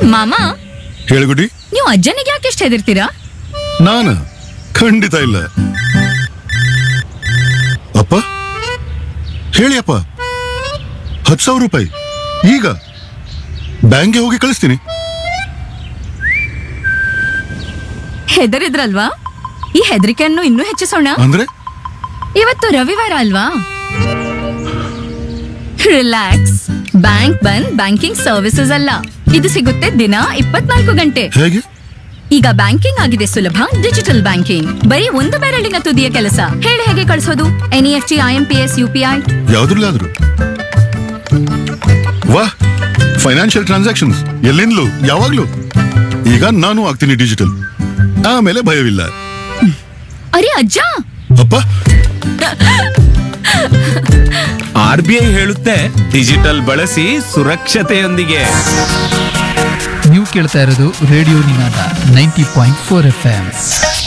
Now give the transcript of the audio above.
ಮಾಮ, ಹೇಳುಗುಡಿ. ನೀವು ಅಜ್ಜನಿಗೆ ಯಾಕೆ ಎಷ್ಟು ಹೆದರ್ತೀರಾ? ನಾನು ಖಂಡಿತ ಇಲ್ಲ. ಅಪ್ಪ ಹೇಳಿ ಅಪ್ಪ, 10,000 ರೂಪಾಯಿ ಈಗ ಬ್ಯಾಂಕ್ಗೆ ಹೋಗಿ ಕಳಿಸ್ತೀನಿ. ಹೆದರಿದ್ರಲ್ವಾ? ಈ ಹೆದರಿಕೆಯನ್ನು ಇನ್ನೂ ಹೆಚ್ಚಿಸೋಣ. ಅಂದ್ರೆ ಇವತ್ತು ರವಿವಾರ ಅಲ್ವಾ? ರಿಲ್ಯಾಕ್ಸ್. ಬ್ಯಾಂಕ್ ಬಂದ್ ಬ್ಯಾಂಕಿಂಗ್ ಸರ್ವಿಸಸ್ ಅಲ್ಲ, ಇದು ಸಿಗುತ್ತೆ ದಿನ 24 ಗಂಟೆ. ಹೇಗೆ? ಈಗ ಬ್ಯಾಂಕಿಂಗ್ ಆಗಿದೆ ಸುಲಭ. ಡಿಜಿಟಲ್ ಬ್ಯಾಂಕಿಂಗ್ ಬರೀ ಒಂದು ಬೆರಳಿನ ತುದಿಯ ಕೆಲಸ. ಹೇಳಿ ಹೇಗೆ ಕಳಿಸೋದು? NEFT, IMPS, UPI ಯಾವ್ದ್ರಲ್ಲಾದ್ರು. ವಾಹ್, ಫೈನಾನ್ಷಿಯಲ್ ಟ್ರಾನ್ಸಾಕ್ಷನ್ಸ್ ಎಲ್ಲಿಂದಲೂ ಯಾವಾಗ್ಲೂ. ಈಗ ನಾನು ಆಗ್ತೀನಿ ಡಿಜಿಟಲ್, ಆಮೇಲೆ ಭಯವಿಲ್ಲ. ಅರೆ ಅಜ್ಜ, ಅಪ್ಪ RBI ಹೇಳುತ್ತೆ, ಡಿಜಿಟಲ್ ಬಳಸಿ ಸುರಕ್ಷತೆಯೊಂದಿಗೆ. ನೀವು ಕೇಳ್ತಾ ಇರೋದು ರೇಡಿಯೋ ನಿನಾದ 90.4 FM.